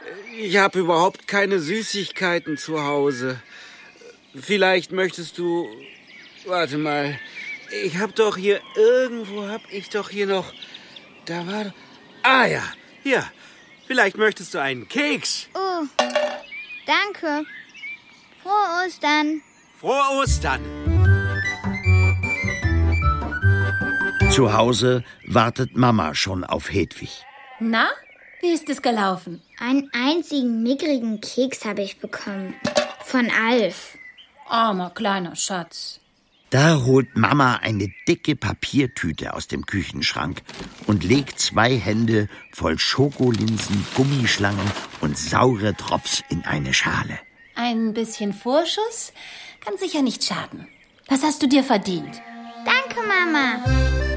Ich habe überhaupt keine Süßigkeiten zu Hause. Vielleicht möchtest du... Warte mal. Irgendwo hab ich doch hier noch... Da war... Ah ja, hier. Vielleicht möchtest du einen Keks. Oh, danke. Frohe Ostern. Frohe Ostern. Zu Hause wartet Mama schon auf Hedwig. Na, wie ist es gelaufen? Einen einzigen mickrigen Keks habe ich bekommen. Von Alf. Armer kleiner Schatz. Da holt Mama eine dicke Papiertüte aus dem Küchenschrank und legt 2 Hände voll Schokolinsen, Gummischlangen und saure Drops in eine Schale. Ein bisschen Vorschuss kann sicher nicht schaden. Das hast du dir verdient. Danke, Mama.